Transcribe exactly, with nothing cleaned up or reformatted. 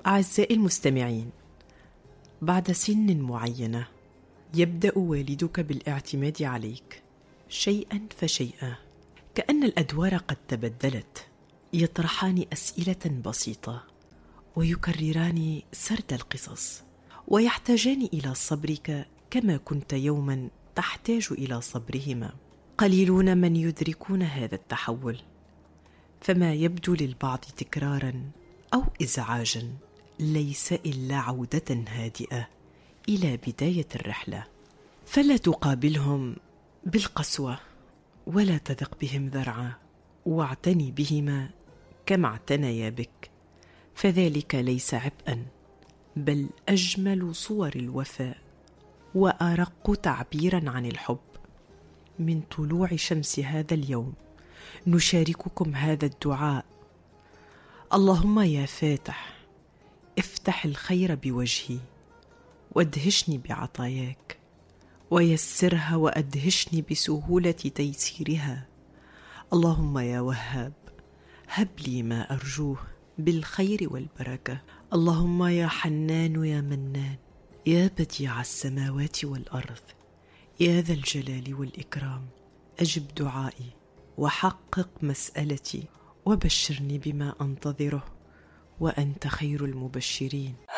أعزائي المستمعين، بعد سن معينة يبدأ والدك بالاعتماد عليك شيئا فشيئا، كأن الأدوار قد تبدلت. يطرحان أسئلة بسيطة ويكرران سرد القصص، ويحتاجان إلى صبرك كما كنت يوما تحتاج إلى صبرهما. قليلون من يدركون هذا التحول، فما يبدو للبعض تكرارا أو إزعاجا ليس إلا عودة هادئة إلى بداية الرحلة. فلا تقابلهم بالقسوة ولا تذق بهم ذرعا، واعتني بهما كما اعتنيا بك، فذلك ليس عبئا بل أجمل صور الوفاء وأرق تعبيرا عن الحب. من طلوع شمس هذا اليوم نشارككم هذا الدعاء: اللهم يا فاتح، افتح الخير بوجهي وادهشني بعطاياك، ويسرها وأدهشني بسهولة تيسيرها. اللهم يا وهاب، هب لي ما أرجوه بالخير والبركة. اللهم يا حنان يا منان، يا بديع السماوات والأرض، يا ذا الجلال والإكرام، أجب دعائي وحقق مسألتي وبشرني بما أنتظره، وأنت خير المبشرين.